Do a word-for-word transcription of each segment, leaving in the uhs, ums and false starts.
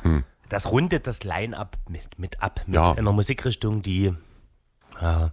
Hm. Das rundet das Line-Up mit, mit ab, mit Ja. einer Musikrichtung, die, ja.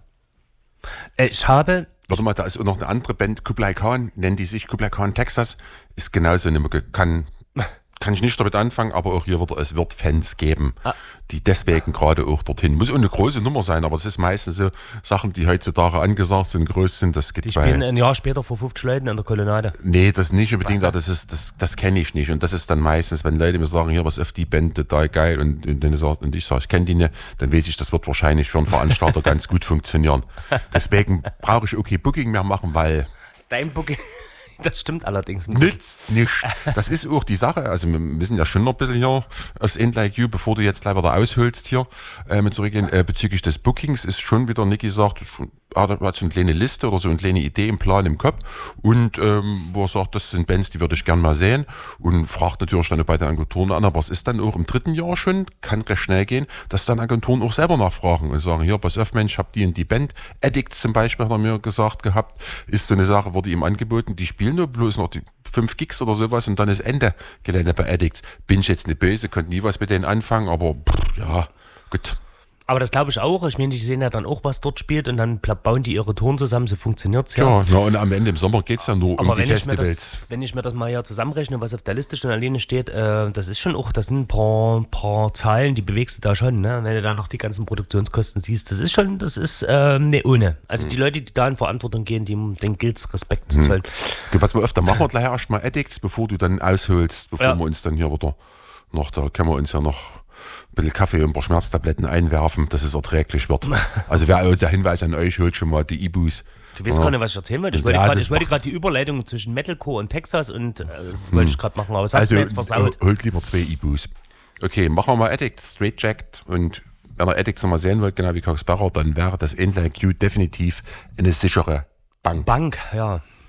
Äh, Ich habe, Warte mal, da ist auch noch eine andere Band, Kublai Khan, nennen die sich Kublai Khan Texas, ist genauso eine Mucke, kann, kann ich nicht damit anfangen, aber auch hier wird es wird Fans geben, Ah. die deswegen gerade auch dorthin, muss auch eine große Nummer sein, aber es ist meistens so Sachen, die heutzutage angesagt sind, groß sind, das geht die bei... spielen ein Jahr später vor fünfzig Leuten in der Kolonnade. Nee, das nicht unbedingt, das ist, das, das kenne ich nicht. Und das ist dann meistens, wenn Leute mir sagen, hier, was auf die Band total geil, und, und, dann sagt, und ich sage, ich kenne die nicht, dann weiß ich, das wird wahrscheinlich für einen Veranstalter ganz gut funktionieren. Deswegen brauche ich okay Booking mehr machen, weil Dein Booking, das stimmt allerdings. nützt nicht. Das ist auch die Sache, also wir wissen ja schon noch ein bisschen hier aufs End Like You, bevor du jetzt gleich wieder aushölst hier, äh, mit zurückgehen, äh, bezüglich des Bookings ist schon wieder, Niki sagt, schon, er hat so eine kleine Liste oder so eine kleine Idee im Plan im Kopf und ähm, wo er sagt, das sind Bands, die würde ich gerne mal sehen und fragt natürlich dann bei den Agenturen an, aber es ist dann auch im dritten Jahr schon, kann gleich schnell gehen, dass dann Agenturen auch selber nachfragen und sagen, hier, pass auf Mensch, habt die in die Band, Addicts zum Beispiel, hat er mir gesagt gehabt, ist so eine Sache, wurde ihm angeboten, die spielen nur bloß noch die fünf Gigs oder sowas und dann ist Ende Gelände bei Addicts. Bin ich jetzt nicht böse, konnte nie was mit denen anfangen, aber pff, ja, gut. Aber das glaube ich auch. Ich meine, die sehen ja dann auch, was dort spielt und dann bauen die ihre Touren zusammen, so funktioniert's ja. Ja, na, und am Ende im Sommer geht es ja nur Aber um die wenn ich, mir Festivals. das, wenn ich mir das mal hier zusammenrechne, was auf der Liste schon alleine steht, äh, das ist schon auch, das sind ein paar, paar Zahlen, die bewegst du da schon, ne? Wenn du da noch die ganzen Produktionskosten siehst, das ist schon, das ist ähm, ne ohne. Also Mhm. die Leute, die da in Verantwortung gehen, die, denen gilt es Respekt zu zollen. Gut, was wir öfter machen, wir gleich erst mal Addicts, bevor du dann aushölst, bevor Ja. wir uns dann hier wieder noch, da können wir uns ja noch ein bisschen Kaffee und ein paar Schmerztabletten einwerfen, dass es erträglich wird. Also wer also der Hinweis an euch, holt schon mal die Ibus. Du weißt Ja. gar nicht, was ich erzählen wollte. Ich wollte Ja, gerade das ich wollte macht- gerade die Überleitung zwischen Metalcore und Texas und äh, wollte ich gerade machen, aber das hast Also du mir jetzt versaut. äh, holt lieber zwei Ibus. Okay, machen wir mal Addicts, Straight Jacked, und wenn ihr Addicts nochmal sehen wollt, genau wie Cox Barrer, dann wäre das End Like You definitiv eine sichere Bank. Bank, ja.